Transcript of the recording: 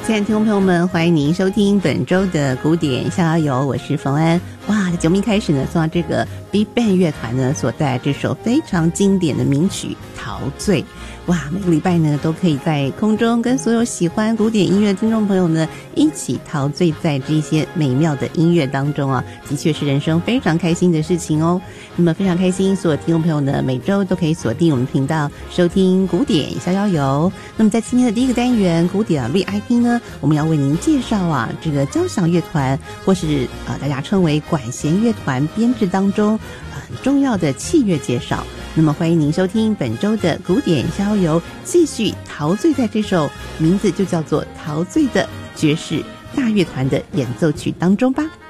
亲爱的听众朋友们，欢迎您收听本周的古典逍遥游，我是冯安。哇，在节目一开始呢，送到这个 BigBang 乐团呢所带来这首非常经典的名曲《陶醉》。哇，每个礼拜呢都可以在空中跟所有喜欢古典音乐的听众朋友呢一起陶醉在这些美妙的音乐当中啊，的确是人生非常开心的事情哦。那么非常开心，所有听众朋友呢每周都可以锁定我们频道收听古典逍遥游。那么在今天的第一个单元古典 VIP 呢，我们要为您介绍啊这个交响乐团或是大家称为管弦乐团编制当中很重要的器乐介绍。那么欢迎您收听本周的古典逍遥游，继续陶醉在这首名字就叫做《陶醉》的爵士大乐团的演奏曲当中吧。